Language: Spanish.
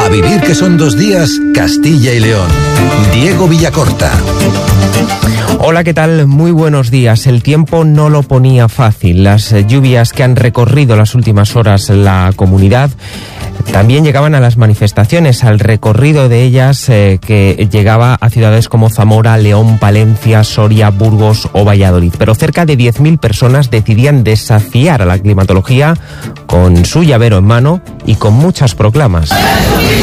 A vivir que son 2 días, Castilla y León. Diego Villacorta. Hola, ¿qué tal? Muy buenos días. El tiempo no lo ponía fácil. Las lluvias que han recorrido las últimas horas la comunidad también llegaban a las manifestaciones, al recorrido de ellas que llegaba a ciudades como Zamora, León, Palencia, Soria, Burgos o Valladolid. Pero cerca de 10.000 personas decidían desafiar a la climatología con su llavero en mano y con muchas proclamas.